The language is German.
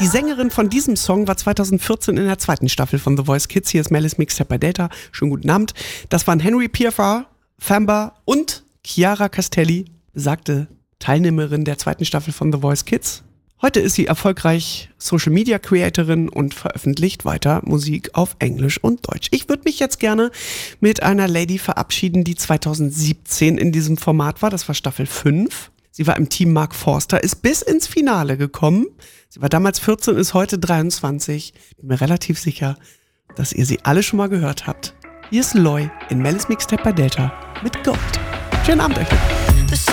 Die Sängerin von diesem Song war 2014 in der zweiten Staffel von The Voice Kids. Hier ist Melis Mixtape bei Delta. Schönen guten Abend. Das waren Henry Piafar, Famba und Chiara Castelli, besagte Teilnehmerin der zweiten Staffel von The Voice Kids. Heute ist sie erfolgreich Social-Media-Creatorin und veröffentlicht weiter Musik auf Englisch und Deutsch. Ich würde mich jetzt gerne mit einer Lady verabschieden, die 2017 in diesem Format war. Das war Staffel 5. Sie war im Team Mark Forster, ist bis ins Finale gekommen. Sie war damals 14, ist heute 23. Bin mir relativ sicher, dass ihr sie alle schon mal gehört habt. Hier ist Loy in Melis Mixtape bei Delta mit Gold. Schönen Abend euch.